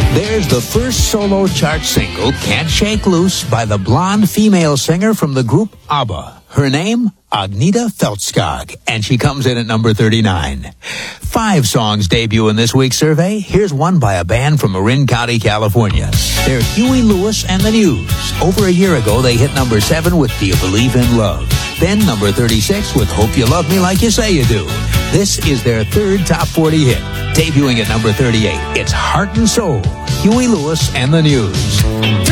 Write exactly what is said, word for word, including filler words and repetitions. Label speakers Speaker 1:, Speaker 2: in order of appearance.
Speaker 1: There's the first solo chart single, Can't Shake Loose, by the blonde female singer from the group ABBA. Her name, Agneta Feltskog, and she comes in at number thirty-nine. Five songs debut in this week's survey. Here's one by a band from Marin County, California. They're Huey Lewis and the News. Over a year ago, they hit number seven with Do You Believe in Love? Then number thirty-six with Hope You Love Me Like You Say You Do. This is their third top forty hit. Debuting at number thirty-eight, it's Heart and Soul, Huey Lewis and the News.